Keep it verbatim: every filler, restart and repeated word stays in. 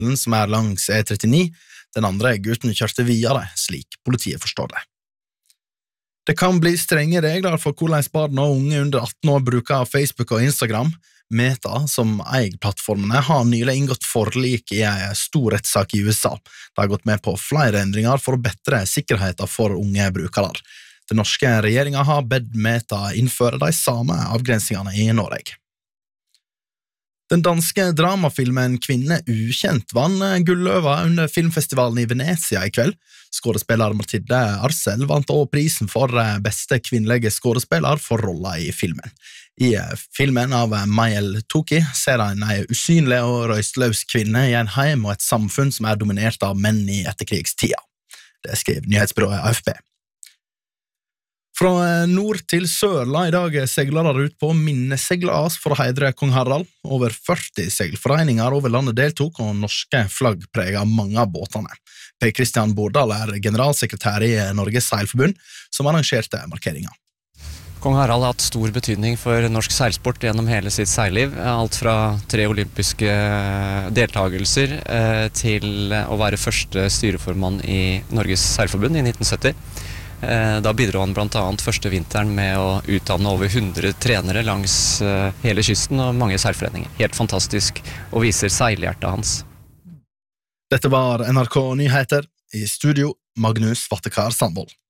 som er langs E trettini. Den andre gutten kjørte videre, slik politiet forstår det. Det kan bli strenge regler for hvordan barn og unge under atten år bruker Facebook og Instagram. Meta, som eier plattformene, har nylig inngått forlik i en stor rettssak i U S A. De har gått med på flere endringer for å bedre sikkerheten for unge brukere. Den norske regjeringen har bedt Meta innføre de samme avgrensningene i Norge. Den danske dramafilmen Kvinne ukjent vann gulløva under filmfestivalen i Venezia i kveld. Skådespiller Mathilde Arcel vant også prisen for beste kvinnelige skådespiller for rollen i filmen. I filmen av Mayel Toki ser han en usynlig og røystløs kvinne i en heim og et samfunn som er dominert av menn i etterkrigstida. Det skrev nyhetsbyrået A F P. Fra nord til sør la i dag seglere ut på minneseglas for å heidre kong Harald. Over førti seglforeninger over landet deltok, og norske flagg preget mange av båtene. Per Christian Bordal er generalsekretær i Norges Seilforbund, som arrangerte markeringen. Kong Harald har hatt stor betydning for norsk seilsport gjennom hele sitt seilliv. Alt fra tre olympiske deltagelser til å være første styreformann i Norges Seilforbund i nitten sytti. Da bidro han blant annet første vinteren med å utdanne over hundre trenere langs hele kysten og mange seilforeninger. Helt fantastisk, og viser seilhjertet hans. Dette var N R K Nyheter. I studio, Magnus Vattekar Sandvold.